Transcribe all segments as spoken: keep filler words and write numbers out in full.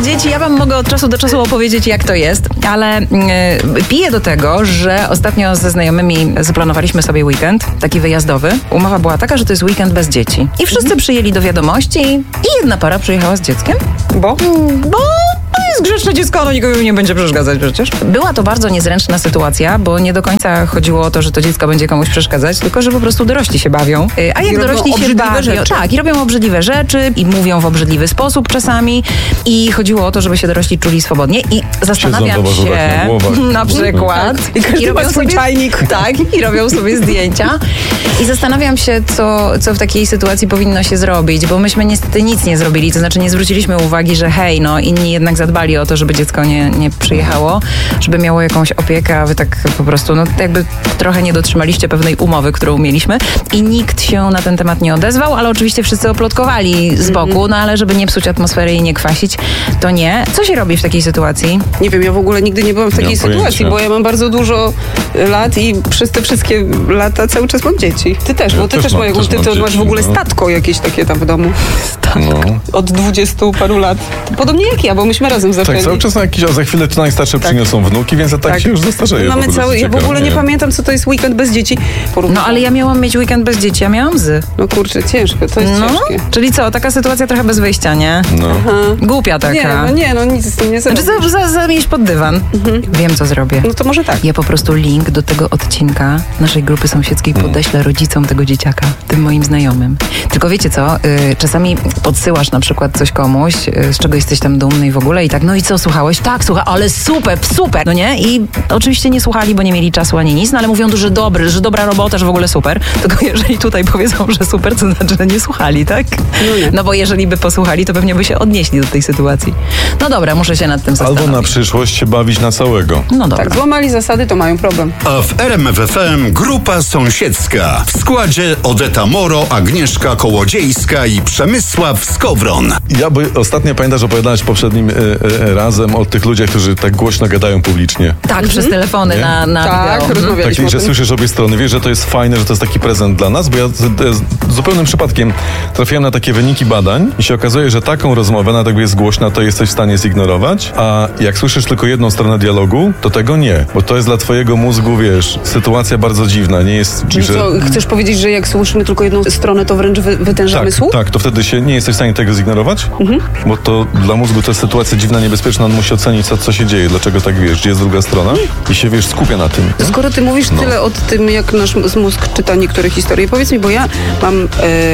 dzieci, ja wam mogę od czasu do czasu opowiedzieć, jak to jest, ale y, piję do tego, że ostatnio ze znajomymi zaplanowaliśmy sobie weekend, taki wyjazdowy. Umowa była taka, że to jest weekend bez dzieci. I wszyscy mhm. przyjęli do wiadomości i jedna para przyjechała z dzieckiem. Bo? Bo... To jest grzeczne dziecko, no nikogo nie będzie przeszkadzać przecież. Była to bardzo niezręczna sytuacja, bo nie do końca chodziło o to, że to dziecko będzie komuś przeszkadzać, tylko że po prostu dorośli się bawią. A jak I dorośli się bawią, rzeczy. tak, i robią obrzydliwe rzeczy i mówią w obrzydliwy sposób czasami i chodziło o to, żeby się dorośli czuli swobodnie i zastanawiam się na, na przykład tak. I każdy i robią ma swój sobie czajnik. tak, i robią sobie zdjęcia i zastanawiam się, co, co w takiej sytuacji powinno się zrobić, bo myśmy niestety nic nie zrobili, to znaczy nie zwróciliśmy uwagi, że hej, no inni jednak zadbali o to, żeby dziecko nie, nie przyjechało, żeby miało jakąś opiekę, a wy tak po prostu, no jakby trochę nie dotrzymaliście pewnej umowy, którą mieliśmy i nikt się na ten temat nie odezwał, ale oczywiście wszyscy oplotkowali z boku, no ale żeby nie psuć atmosfery i nie kwasić, to nie. Co się robi w takiej sytuacji? Nie wiem, ja w ogóle nigdy nie byłam w takiej Nie mam sytuacji, pojęcia. bo ja mam bardzo dużo lat i przez te wszystkie lata cały czas mam dzieci. Ty też, Ja bo ty też też, mam- mają, też ty mam to masz dzieci, w ogóle no. statko jakieś takie tam w domu. No. Od dwudziestu paru lat. Podobnie jak ja, bo myśmy razem zaczęli. Tak, cały czas na jakiś, a za chwilę to najstarsze Tak. przyniosą wnuki, więc ja tak, Tak. się już zastarzeję. Mamy po prostu, cały, ja w ciekawe, ogóle nie pamiętam, co to jest weekend bez dzieci. No ale ja miałam mieć weekend bez dzieci, ja miałam z. No kurczę, ciężko, to jest No, ciężkie. czyli co, taka sytuacja trochę bez wyjścia, nie? No. Głupia taka. Nie, no nie, no nic z tym nie zrobisz. Znaczy za, za, zamieść pod dywan. Wiem, co zrobię. No to może tak. Ja po prostu link do tego odcinka naszej grupy sąsiedzkiej podeślę rodzicom tego dzieciaka, tym moim znajomym. Tylko wiecie co, y, czasami podsyłasz na przykład coś komuś, y, z czego jesteś tam dumny i w ogóle i tak, no i co, słuchałeś? Tak, słuchaj, ale super, super, no nie? I oczywiście nie słuchali, bo nie mieli czasu ani nic, no ale mówią, że dobry, że dobra robota, że w ogóle super. Tylko jeżeli tutaj powiedzą, że super, to znaczy, że nie słuchali, tak? No nie. No bo jeżeli by posłuchali, to pewnie by się odnieśli do tej sytuacji. No dobra, muszę się nad tym zastanowić. Albo na przyszłość się bawić na całego. No dobra. Tak, złamali zasady, to mają problem. A w R M F F M grupa sąsiedzka. W składzie Odeta Moro, Agnieszka Kołodziejska i Przemysław Skowron. Ja by ostatnio pamiętasz, opowiadałeś poprzednim e, e, razem o tych ludziach, którzy tak głośno gadają publicznie. Tak, przez telefony Nie? na, na Tak, wideo. rozmawialiśmy Taki, o że tym. słyszysz obie strony, wiesz, że to jest fajne, że to jest taki prezent dla nas, bo ja z, z, zupełnym przypadkiem trafiłem na takie wyniki badań i się okazuje, że taką rozmowę, nawet jakby jest głośna, to jesteś w stanie zignorować, a jak słyszysz tylko jedną stronę dialogu, to tego nie, bo to jest dla twojego mózgu, wiesz, sytuacja bardzo dziwna, nie jest... Czyli co, chcesz powiedzieć, że jak słyszymy tylko jedną stronę, to wręcz wy, wytężamy tak, słuch? tak, to wtedy się nie jesteś w stanie tego zignorować, Mhm. bo to dla mózgu to jest sytuacja dziwna, niebezpieczna, on musi ocenić, co, co się dzieje, dlaczego tak, wiesz, gdzie jest druga strona i się, wiesz, skupia na tym. To skoro ty mówisz No. tyle o tym, jak nasz m- mózg czyta niektóre historie, powiedz mi, bo ja mam e,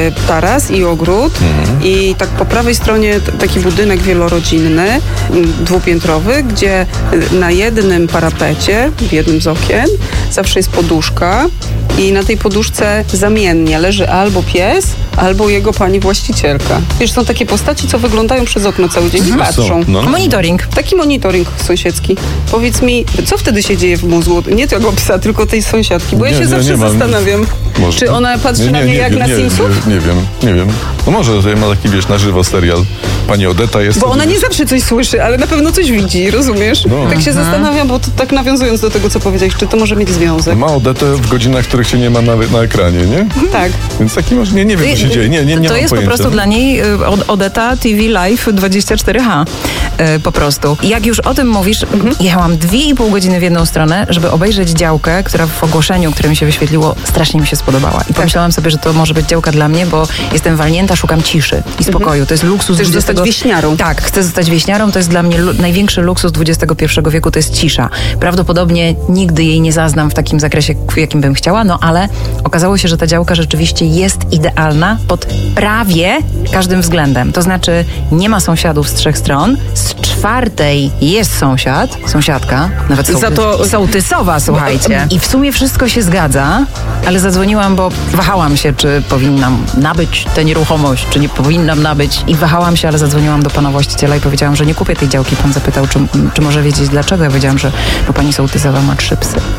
taras i ogród Mhm. i tak po prawej stronie t- taki budynek wielorodzinny, m, dwupiętrowy, gdzie y, na jednym parapecie, w jednym z okien, zawsze jest poduszka i na tej poduszce zamiennie leży albo pies, albo jego pani właścicielka. Wiesz, są takie postaci, co wyglądają przez okno cały dzień i patrzą. Są, no. Monitoring. Taki monitoring sąsiedzki. Powiedz mi, co wtedy się dzieje w mózgu? Nie tego psa, tylko tej sąsiadki, bo ja Nie, się nie, zawsze nie mam. zastanawiam, Może- czy ona patrzy Nie, na nie, mnie nie jak wiem, na nie, Simsów? Nie, nie wiem, nie wiem. No może, że ma taki, wiesz, na żywo serial. Pani Odeta jest... Bo wtedy, ona nie wiesz, zawsze coś słyszy, ale na pewno coś widzi, rozumiesz? No. Tak się zastanawiam, bo to, tak nawiązując do tego, co powiedziałeś, czy to może mieć związek? Ma Odetę w godzinach, których się nie ma na, na ekranie, nie? Tak. Więc taki może... Nie, nie wiem, co się dzieje. Nie, nie, nie to mam jest pojęcia. po prostu dla niej y, Od- Odeta T V Live dwadzieścia cztery H. Y, po prostu. I jak już o tym mówisz, jechałam dwie i pół godziny w jedną stronę, żeby obejrzeć działkę, która w ogłoszeniu, które mi się wyświetliło, strasznie mi się spodobała. I pomyślałam sobie, że to może być działka dla mnie, bo jestem walnięta, szukam ciszy i spokoju. To jest luksus Chcesz zostać dwudziestego wieśniarą. Tak, chcę zostać wieśniarą. To jest dla mnie lu- największy luksus dwudziestego pierwszego wieku, to jest cisza. Prawdopodobnie nigdy jej nie zaznam w takim zakresie, w jakim bym chciała, no ale okazało się, że ta działka rzeczywiście jest idealna pod prawie każdym względem. To znaczy nie ma sąsiadów z trzech stron, z czwartej jest sąsiad, sąsiadka, nawet sołtys, Za to- sołtysowa, słuchajcie. I w sumie wszystko się zgadza, ale zadzwoniłam, bo wahałam się, czy powinnam nabyć tę nieruchomość, czy nie powinnam nabyć. I wahałam się, ale zadzwoniłam do pana właściciela i powiedziałam, że nie kupię tej działki. Pan zapytał, czy, czy może wiedzieć dlaczego. Ja powiedziałam, że bo pani sołtysowa ma trzy psy.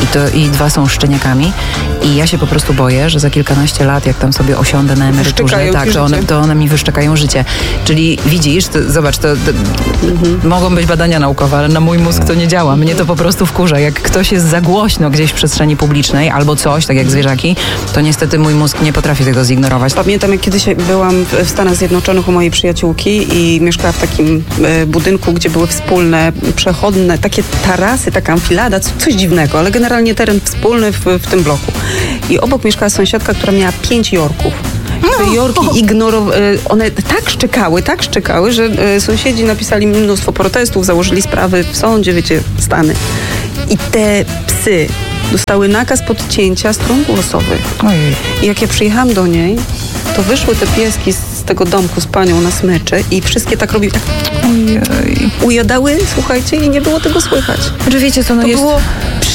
i, to, i dwa są szczeniakami. I ja się po prostu boję, że za kilkanaście lat, jak tam sobie osiądę na emeryturze, Wyszczekają tak, ci to one, życie. to one mi wyszczekają życie. Czyli widzisz, to, zobacz, to, to Mhm. mogą być badania naukowe, ale na mój mózg to nie działa. Mnie to po prostu wkurza. Jak ktoś jest za głośno gdzieś w przestrzeni publicznej albo coś, tak jak zwierzaki, to niestety mój mózg nie potrafi tego zignorować. Pamiętam, jak kiedyś byłam w w Stanach Zjednoczonych u mojej przyjaciółki i mieszkała w takim e, budynku, gdzie były wspólne, przechodne, takie tarasy, taka amfilada, c- coś dziwnego, ale generalnie teren wspólny w, w tym bloku. I obok mieszkała sąsiadka, która miała pięć jorków. Te jorki ignorowały, one tak szczekały, tak szczekały, że e, sąsiedzi napisali mnóstwo protestów, założyli sprawy w sądzie, wiecie, Stany. I te psy dostały nakaz podcięcia stron głosowych. Ojej. I jak ja przyjechałam do niej, to wyszły te pieski z tego domku z panią na smyczy i wszystkie tak robiły, tak Ojej. ujadały, słuchajcie, i nie było tego słychać. Znaczy wiecie co, no To jest... było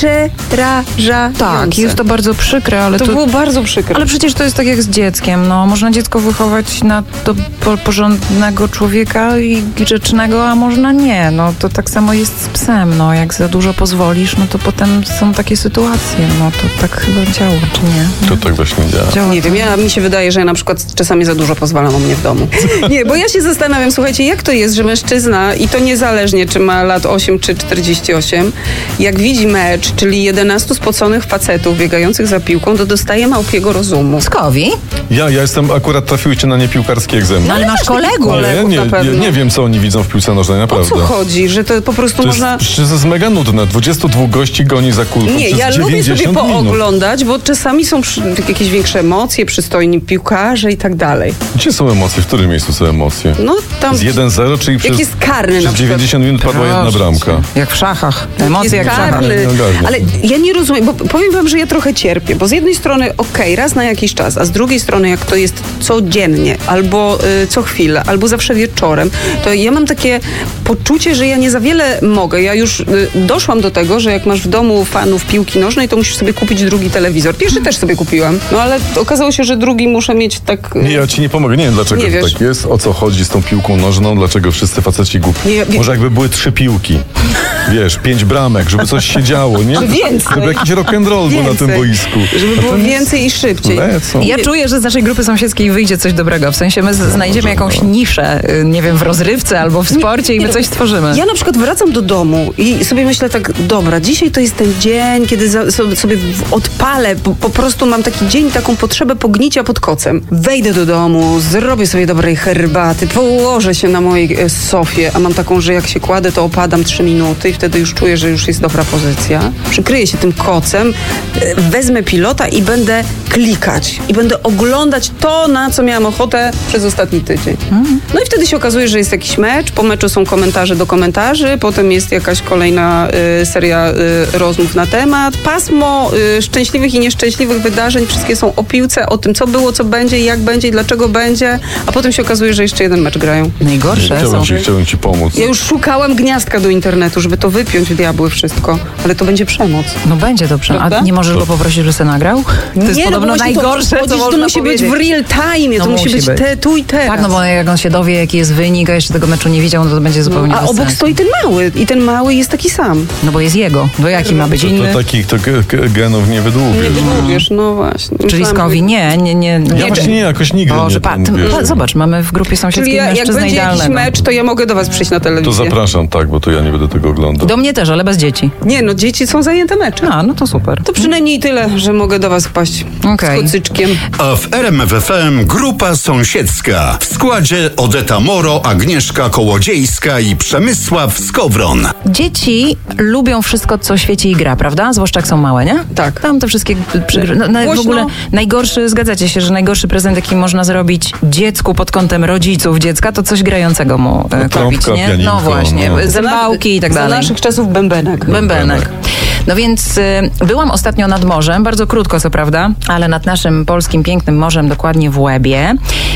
przerażające. Tak, jest to bardzo przykre, ale To to... było bardzo przykre. Ale przecież to jest tak jak z dzieckiem, no. Można dziecko wychować na do po, porządnego człowieka i grzecznego, a można nie. No to tak samo jest z psem, no. Jak za dużo pozwolisz, no to potem są takie sytuacje, no to tak chyba działa, czy nie? To tak właśnie działa. Działa Nie to. wiem, ja, mi się wydaje, że ja na przykład czasami za dużo pozwalam o mnie w domu. Nie, bo ja się zastanawiam, słuchajcie, jak to jest, że mężczyzna, i to niezależnie, czy ma lat osiem czy czterdzieści osiem, jak widzi mecz, czyli jedenastu spoconych facetów biegających za piłką, to dostaje małpiego rozumu. Skowi? Ja, ja jestem, akurat trafiłyście na niepiłkarski egzamin. No ale masz kolegów. Nie, kolegów nie, na nie, pewno. nie wiem, co oni widzą w piłce nożnej, O naprawdę. co chodzi? Że to po prostu To można... jest, przecież to jest mega nudne. dwudziestu dwóch gości goni za kulką Nie, przez ja lubię sobie dziewięćdziesiąt minut. pooglądać, bo czasami są przy, jakieś większe emocje, przystojni piłkarze i tak dalej. Gdzie są emocje? W którym miejscu są emocje? No tam... Z jeden zero, czyli przez, jest karny na przez przykład. dziewięćdziesiąt minut padła jedna Proszę bramka. cię. Jak w szachach. Emocje jak jest w szachach. karny. Nie ogarniam. Ale ja nie rozumiem, bo powiem wam, że ja trochę cierpię, bo z jednej strony okej, raz na jakiś czas, a z drugiej strony jak to jest codziennie, albo y, co chwilę, albo zawsze wieczorem, to ja mam takie poczucie, że ja nie za wiele mogę. Ja już y, doszłam do tego, że jak masz w domu fanów piłki nożnej, to musisz sobie kupić drugi telewizor. Pierwszy też sobie kupiłam, no ale okazało się, że drugi muszę mieć tak... y, Nie, ja ci nie pomogę. Nie wiem, dlaczego Nie to wiesz. tak jest, o co chodzi z tą piłką nożną, dlaczego wszyscy faceci głupi. Nie, wie- Może jakby były trzy piłki, wiesz, pięć bramek, żeby coś się działo, nie? Więcej. Żeby jakiś rock'n'roll był na tym Więcej. boisku. Żeby No było to nic. więcej i szybciej. Lecą. Ja czuję, że z naszej grupy sąsiedzkiej wyjdzie coś dobrego. W sensie my z- znajdziemy jakąś niszę, y, nie wiem, w rozrywce albo w sporcie i my coś stworzymy. Ja na przykład wracam do domu i sobie myślę tak, dobra, dzisiaj to jest ten dzień, kiedy za, so- sobie w- odpalę, po, po prostu mam taki dzień, taką potrzebę pognicia pod kocem. Wejdę do domu, zrobię sobie dobrej herbaty, położę się na mojej e, sofie, a mam taką, że jak się kładę, to opadam trzy minuty i wtedy już czuję, że już jest dobra pozycja. Przykryję się tym kocem, e, wezmę pilota i będę klikać. I będę oglądać to, na co miałam ochotę przez ostatni tydzień. No i wtedy się okazuje, że jest jakiś mecz, po meczu są komentarze do komentarzy, potem jest jakaś kolejna y, seria y, rozmów na temat. Pasmo y, szczęśliwych i nieszczęśliwych wydarzeń, wszystkie są o piłce, o tym, co było, co będzie, jak będzie i dlaczego będzie, a potem się okazuje, że jeszcze jeden mecz grają. Najgorsze Chciałbym są... ci, chciałbym ci pomóc. Ja już szukałam gniazdka do internetu, żeby to wypiąć w diabły wszystko, ale to będzie przemoc. No będzie dobrze. A Prawda? nie możesz go poprosić, żeby se nagrał? To jest Nie, no podobno bo właśnie najgorsze, to, co chodzi, że to można musi powiedzieć. być w real time, No to musi musi być, być. te, tu i teraz. Tak, no bo jak on się dowie, jaki jest wynik, a jeszcze tego meczu nie widział, no to będzie zupełnie A bez obok sensu. stoi ten mały i ten mały jest taki sam. No bo jest jego. Bo jaki ma być To, inny? to takich to ge- ge- genów nie wydłubiesz. Nie wiesz, no właśnie. Czyli Myślałam, Skowi nie, nie, nie. nie Ja właśnie nie, jakoś nigdy Boże, nie pa, ten, ty, wiesz, pa, zobacz, mamy w grupie Czyli sąsiedzkiej ja, jak mężczyznę będzie jakiś idealnego. mecz, to ja mogę do was przyjść na To telewizję. zapraszam, tak, bo to ja nie będę tego oglądał. Do mnie też, ale bez dzieci. Nie, no dzieci są zajęte meczem. A, no to super. To przynajmniej tyle, że mogę do was wpaść Okej. z kucyczkiem. A w R M F F M grupa sąsiedzka. W składzie Odeta Moro, Agnieszka Kołodziejska i Przemysław Skowron. Dzieci lubią wszystko, co świeci i gra, prawda? Zwłaszcza jak są małe, nie? Tak. Tam te wszystkie przygry... No, no, w Głośno. ogóle najgorszy, zgadzacie się, że najgorszy prezent, jaki można zrobić dziecku pod kątem rodziców dziecka, to coś grającego mu e, trąbka, kupić, nie? pianinko, No właśnie, no. zębałki i tak Za dalej. naszych czasów bębenek. Bębenek. No więc y, byłam ostatnio nad morzem, bardzo krótko co prawda, ale nad naszym polskim pięknym morzem, dokładnie w Łebie,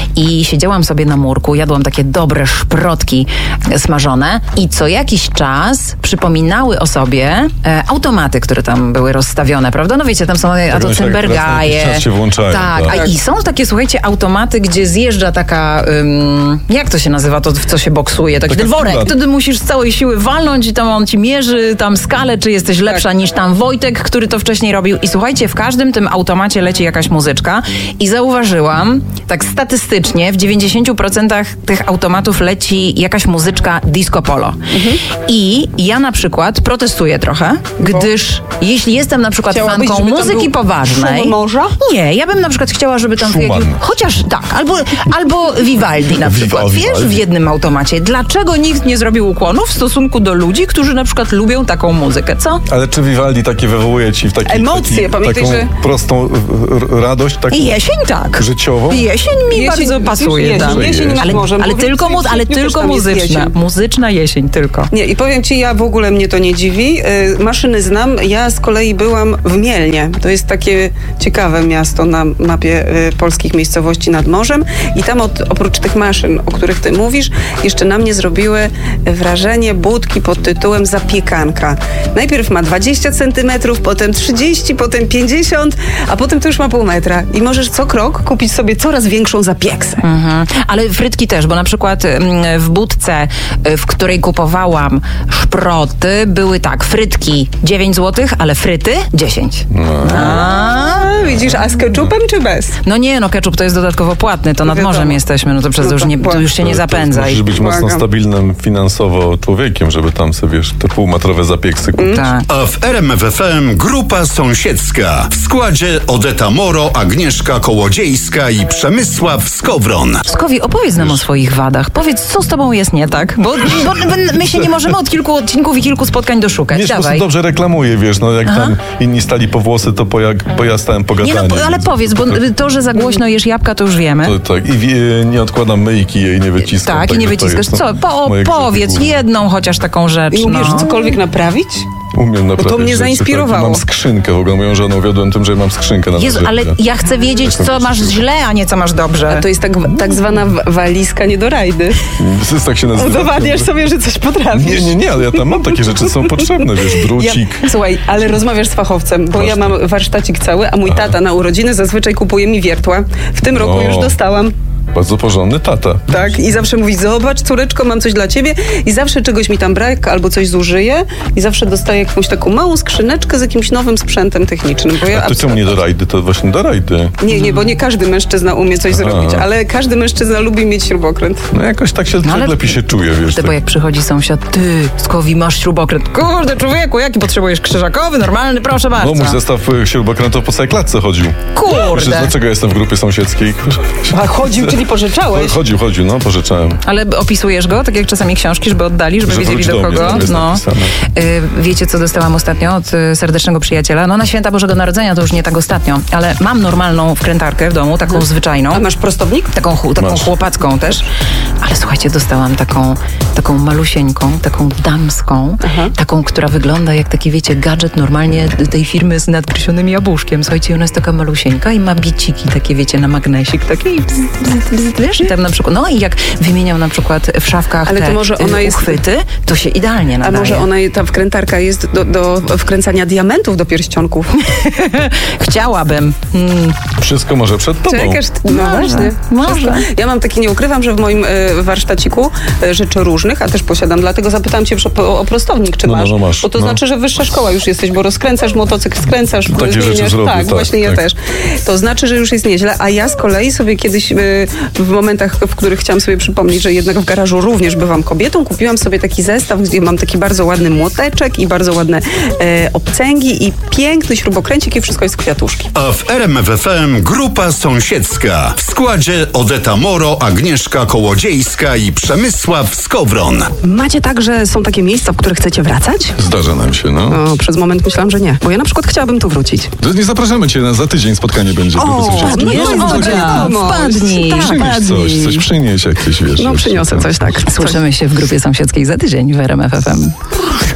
i siedziałam sobie na murku, jadłam takie dobre szprotki smażone i co jakiś czas przypominały o sobie e, automaty, które tam były rozstawione, prawda? No wiecie, tam są e, a to one się jak raz na cembergaje. jakiś czas się włączają, Tak, tak. a i są takie, słuchajcie, automaty, gdzie zjeżdża taka, ym, jak to się nazywa, to w co się boksuje, taki Taka ten worek. kula. Wtedy musisz z całej siły walnąć i tam on ci mierzy tam skalę, czy jesteś lepsza Tak. niż tam Wojtek, który to wcześniej robił. I słuchajcie, w każdym tym automacie leci jakaś muzyczka i zauważyłam, tak statystycznie, w dziewięćdziesięciu procentach tych automatów leci jakaś muzyczka disco polo. Mhm. I ja na przykład protestuję trochę, gdyż jeśli jestem na przykład Chciałabyś, fanką żeby tam muzyki był poważnej... szum morza? Nie, ja bym na przykład chciała, żeby tam... Schumann. Chociaż tak, albo, albo Vivaldi na przykład. Vivaldi. Wiesz, w jednym automacie. Dlaczego nikt nie zrobił ukłonów w stosunku do ludzi, którzy na przykład lubią taką muzykę, co? Ale czy Vivaldi takie wywołuje ci w taki, Emocje, taki, pamiętaj, taką że- prostą r- radość, taką Jesień tak. życiową? Jesień mi Jesień- bardzo pasuje. jesień, tak. jesień nad ale morzem, ale bo tylko, mu, w ale kwietniu tylko też tam jest muzyczna. jesień. Muzyczna jesień tylko. Nie, i powiem ci, ja w ogóle mnie to nie dziwi. Y, maszyny znam. Ja z kolei byłam w Mielnie. To jest takie ciekawe miasto na mapie y, polskich miejscowości nad morzem. I tam od, oprócz tych maszyn, o których ty mówisz, jeszcze na mnie zrobiły wrażenie budki pod tytułem zapiekanka. Najpierw ma dwadzieścia centymetrów, potem trzydzieści, potem pięćdziesiąt, a potem to już ma pół metra. I możesz co krok kupić sobie coraz większą zapieksę. Mhm. Ale frytki też, bo na przykład mm, w budce, y, w której kupowałam szproty, były tak, frytki dziewięć złotych, ale fryty dziesięć. A, A, widzisz, a z ketchupem czy bez? no nie, no ketchup to jest dodatkowo płatny, to nad wiadomo. morzem jesteśmy, no to przez No to już, to nie, to już się nie To- to zapędzaj. Musisz być mocno Błagam. stabilnym finansowo człowiekiem, żeby tam sobie, wiesz, te półmetrowe zapieksy kupić. Tak. A w R M F F M Grupa Sąsiedzka. W składzie Odeta Moro, Agnieszka Kołodziejska i Przemysław Skowron. Skowi, opowiedz nam o swoich wadach. Powiedz, co z tobą jest nie tak, bo, bo my się nie możemy od kilku odcinków i kilku spotkań doszukać. Nie, po prostu Dawaj. dobrze reklamuje, wiesz, no jak tam inni stali po włosy, to po, jak, po ja stałem po Nie gatanie. no, po- ale więc- powiedz, bo to, że za głośno jesz jabłka, to już wiemy. To, tak, i wie, nie odkładam myjki jej, nie wyciskam. Tak, i nie także to wyciskasz. jest, Co? no, Po, moje powiedz grzechy główne. jedną chociaż taką rzecz. I umiesz no. cokolwiek naprawić? Umiem naprawdę. mnie rzeczy, zainspirowało. Tak. Mam skrzynkę, w ogóle moją żonę wiodłem tym, że mam skrzynkę na Jezu, ale narzędzia. ja chcę wiedzieć, Taką co masz skrzynkę. źle, a nie co masz dobrze. To jest tak, tak zwana w- walizka nie do rajdy. To jest tak się nazywa. Udowadniasz sobie, że coś potrafisz. Nie, nie, nie, ale ja tam mam takie rzeczy, są potrzebne, wiesz, Ja, drucik. słuchaj, ale rozmawiasz z fachowcem, bo ja mam warsztacik cały, a mój tata na urodziny zazwyczaj kupuje mi wiertła. W tym roku O. już dostałam. Bardzo porządny tata. Tak, i zawsze mówi, zobacz córeczko, mam coś dla ciebie i zawsze czegoś mi tam brak albo coś zużyję i zawsze dostaję jakąś taką małą skrzyneczkę z jakimś nowym sprzętem technicznym. Bo ja A to czemu nie do rajdy? To właśnie do rajdy. Nie, nie, bo nie każdy mężczyzna umie coś Aha. zrobić, ale każdy mężczyzna lubi mieć śrubokręt. No jakoś tak się No, ale- lepiej się czuje, wiesz. Ty, Tak. bo jak przychodzi sąsiad, ty, Skowi, masz śrubokręt. Kurde, człowieku, jaki potrzebujesz? Krzyżakowy, normalny? Proszę No bardzo. mój zestaw y, śrubokrętów po całej klatce chodził. Wiesz, Kurde. dlaczego jestem w grupie sąsiedzkiej? A chodził, czyli pożyczałeś. Chodził, chodził, no, pożyczałem. Ale opisujesz go, tak jak czasami książki, żeby oddali, żeby Że wiedzieli wróć do do mnie, kogo. tam jest napisane. Y, wiecie, co dostałam ostatnio od y, serdecznego przyjaciela? No na święta Bożego Narodzenia to już nie tak ostatnio, ale mam normalną wkrętarkę w domu, taką zwyczajną. A masz prostownik? Taką, chu- taką Masz. chłopacką też. Ale słuchajcie, dostałam taką, taką malusieńką, taką damską, taką, która wygląda jak taki, wiecie, gadżet normalnie tej firmy z nadgryzionymi jabłuszkiem. Słuchajcie, ona jest taka malusieńka i ma biciki takie, wiecie, na magnesik taki i bzz, bzz, bzz, wiesz, i tam na przykład, no i jak wymieniam na przykład w szafkach Ale te to może ona y, jest- uchwyty, to się idealnie A nadaje. może ona, ta wkrętarka jest do, do wkręcania diamentów do pierścionków? Chciałabym. Mm. Wszystko może przed tobą. Czekasz, no Może, właśnie. może. Wszystko. Ja mam taki, nie ukrywam, że w moim e, warsztaciku e, rzeczy różnych, a też posiadam, dlatego zapytałam cię o, o prostownik, czy No, no, masz? no masz, Bo to no. znaczy, że wyższa szkoła już jesteś, bo rozkręcasz motocykl, skręcasz, Takie rzeczy zmieniasz. zrobię, tak, tak, właśnie ja tak. też. To znaczy, że już jest nieźle, a ja z kolei sobie kiedyś e, w momentach, w których chciałam sobie przypomnieć, że jednak w garażu również bywam kobietą, kupiłam sobie taki zestaw, gdzie mam taki bardzo ładny młoteczek i bardzo ładne e, obcęgi i piękny śrubokręcik i wszystko jest z kwiatuszki. A w R M F F M Grupa Sąsiedzka. W składzie Odeta Moro, Agnieszka Kołodziejska i Przemysław Skowron. Macie tak, że są takie miejsca, w które chcecie wracać? Zdarza nam się, no. O, przez moment myślałam, że nie, bo ja na przykład chciałabym tu wrócić. To nie zapraszamy cię, na, za tydzień spotkanie będzie. w grupie sąsiedzkiej. wpadniesz, no, Odzia, no, wpadnij. tak. Przynieś coś, coś przynieś jakieś, wiesz. No jeszcze przyniosę tam. coś, tak. Słyszymy się w grupie sąsiedzkiej za tydzień w R M F F M.